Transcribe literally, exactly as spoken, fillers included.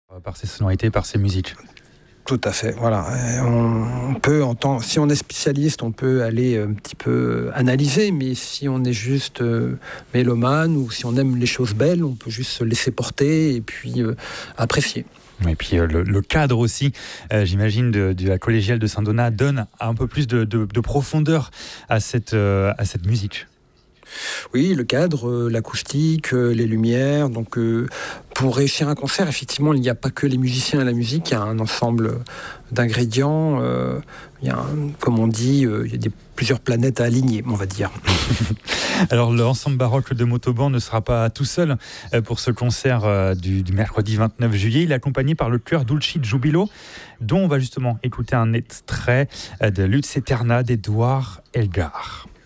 Par ses sonorités, par ses musiques. Tout à fait, voilà. On peut, en tant, si on est spécialiste, on peut aller un petit peu analyser, mais si on est juste euh, mélomane ou si on aime les choses belles, on peut juste se laisser porter et puis euh, apprécier. Et puis euh, le, le cadre aussi, euh, j'imagine, de, de la collégiale de Saint-Donat donne un peu plus de, de, de profondeur à cette, euh, à cette musique. Oui, le cadre, euh, l'acoustique, euh, les lumières. Donc, euh, pour réussir un concert, effectivement, il n'y a pas que les musiciens et la musique. Il y a un ensemble d'ingrédients. Euh, il y a, un, comme on dit, euh, il y a des, plusieurs planètes à aligner, on va dire. Alors, l'ensemble baroque de Montauban ne sera pas tout seul pour ce concert du, du mercredi vingt-neuf juillet. Il est accompagné par le chœur Dulci Giubilo, dont on va justement écouter un extrait de Lux Aeterna d'Édouard Elgar.